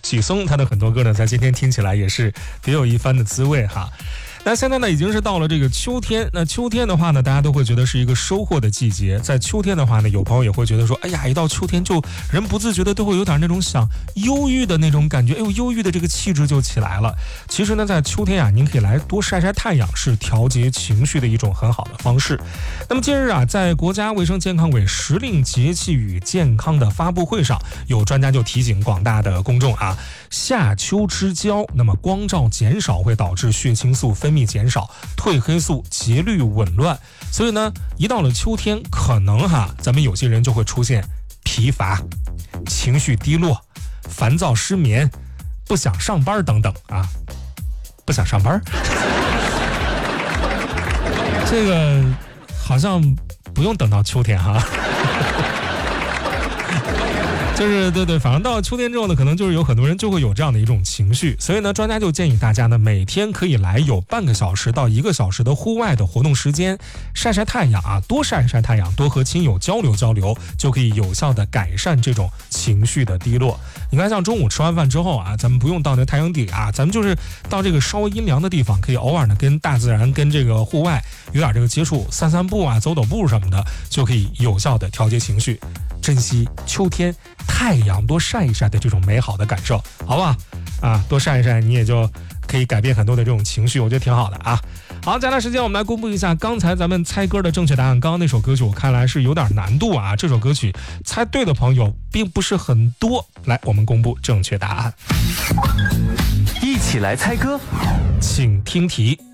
许嵩他的很多歌呢，在今天听起来也是别有一番的滋味哈。那现在呢，已经是到了这个秋天。那秋天的话呢，大家都会觉得是一个收获的季节。在秋天的话呢，有朋友也会觉得说，哎呀，一到秋天就人不自觉的都会有点那种想忧郁的那种感觉，哎呦，忧郁的这个气质就起来了。其实呢，在秋天啊，您可以来多晒晒太阳，是调节情绪的一种很好的方式。那么近日啊，在国家卫生健康委时令节气与健康的发布会上，有专家就提醒广大的公众啊，夏秋之交，那么光照减少会导致血清素分泌减少，褪黑素节律紊乱，所以呢，一到了秋天，可能咱们有些人就会出现疲乏、情绪低落、烦躁、失眠、不想上班等等啊。不想上班，这个好像不用等到秋天哈。就是对，反正到秋天之后呢，可能就是有很多人就会有这样的一种情绪，所以呢，专家就建议大家呢，每天可以来有半个小时到1个小时的户外的活动时间，晒晒太阳啊，多晒晒太阳，多和亲友交流交流，就可以有效的改善这种情绪的低落。你看，像中午吃完饭之后啊，咱们不用到那太阳底啊，咱们就是到这个稍微阴凉的地方，可以偶尔呢跟大自然、跟这个户外有点这个接触，散散步啊，走走步什么的，就可以有效的调节情绪，珍惜秋天太阳多晒一晒的这种美好的感受，好不好？啊，多晒一晒，你也就可以改变很多的这种情绪，我觉得挺好的啊。好，接下来时间我们来公布一下刚才咱们猜歌的正确答案。刚刚那首歌曲我看来是有点难度啊，这首歌曲猜对的朋友并不是很多。来，我们公布正确答案， 一起来猜歌， 请听题。